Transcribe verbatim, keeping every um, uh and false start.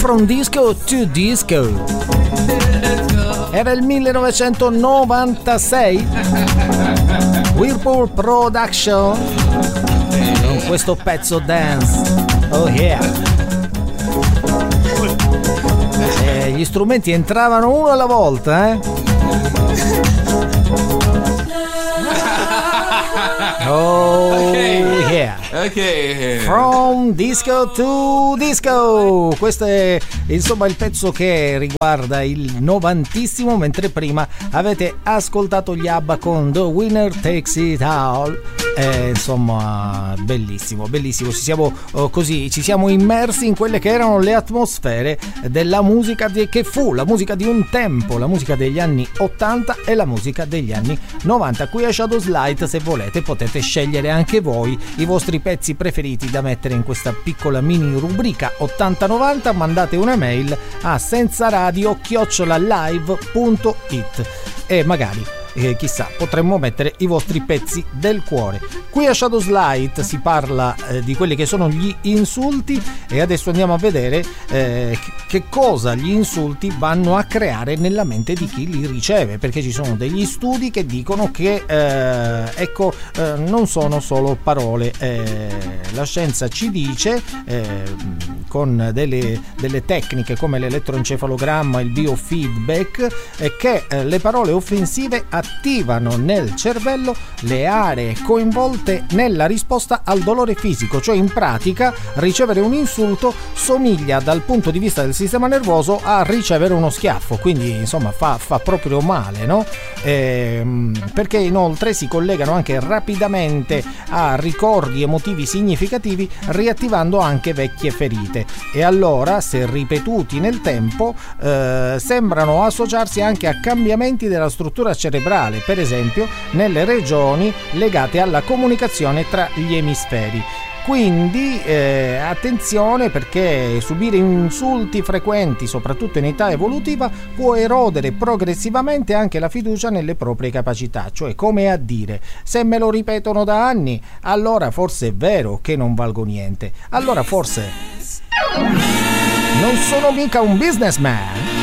From Disco to Disco. Era il millenovecentonovantasei. Whirlpool Production con questo pezzo dance. Oh yeah. E gli strumenti entravano uno alla volta, eh? Oh okay. yeah. Ok. From Disco to Disco. Questo è insomma il pezzo che riguarda il novantissimo, mentre prima avete ascoltato gli ABBA con The Winner Takes It All. Eh, insomma, bellissimo, bellissimo. Ci siamo oh, così, ci siamo immersi in quelle che erano le atmosfere della musica di, che fu la musica di un tempo, la musica degli anni ottanta e la musica degli anni novanta. Qui a Shadows Light, se volete, potete scegliere anche voi i vostri pezzi preferiti da mettere in questa piccola mini rubrica ottanta novanta. Mandate una mail a senzaradio chiocciola live punto it e magari Eh, chissà, potremmo mettere i vostri pezzi del cuore. Qui a Shadows Light si parla eh, di quelli che sono gli insulti, e adesso andiamo a vedere eh, che cosa gli insulti vanno a creare nella mente di chi li riceve, perché ci sono degli studi che dicono che eh, ecco eh, non sono solo parole. Eh, la scienza ci dice eh, con delle, delle tecniche come l'elettroencefalogramma, il biofeedback, eh, che eh, le parole offensive attivano nel cervello le aree coinvolte nella risposta al dolore fisico, cioè in pratica ricevere un insulto somiglia dal punto di vista del sistema nervoso a ricevere uno schiaffo, quindi insomma fa, fa proprio male, no? Ehm, perché inoltre si collegano anche rapidamente a ricordi emotivi significativi, riattivando anche vecchie ferite, e allora, se ripetuti nel tempo, eh, sembrano associarsi anche a cambiamenti della struttura cerebrale, per esempio nelle regioni legate alla comunicazione tra gli emisferi. Quindi eh, attenzione, perché subire insulti frequenti, soprattutto in età evolutiva, può erodere progressivamente anche la fiducia nelle proprie capacità, cioè come a dire: se me lo ripetono da anni, allora forse è vero che non valgo niente, allora forse non sono mica un businessman.